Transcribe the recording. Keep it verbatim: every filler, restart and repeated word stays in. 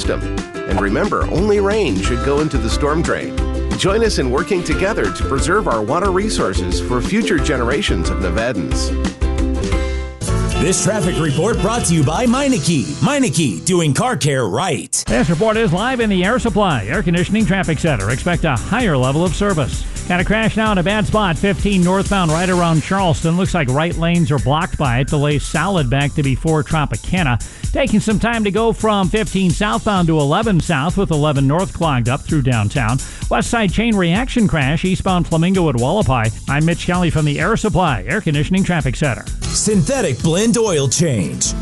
system. And remember, only rain should go into the storm drain. Join us in working together to preserve our water resources for future generations of Nevadans. This traffic report brought to you by Meineke. Meineke, doing car care right. This report is live in the Air Supply Air Conditioning Traffic Center. Expect a higher level of service. Got a crash now in a bad spot, fifteen northbound right around Charleston. Looks like right lanes are blocked by it. Delay solid back to before Tropicana. Taking some time to go from fifteen southbound to eleven south with eleven north clogged up through downtown. West side chain reaction crash eastbound Flamingo at Wallapai. I'm Mitch Kelly from the Air Supply Air Conditioning Traffic Center. Synthetic blend oil change.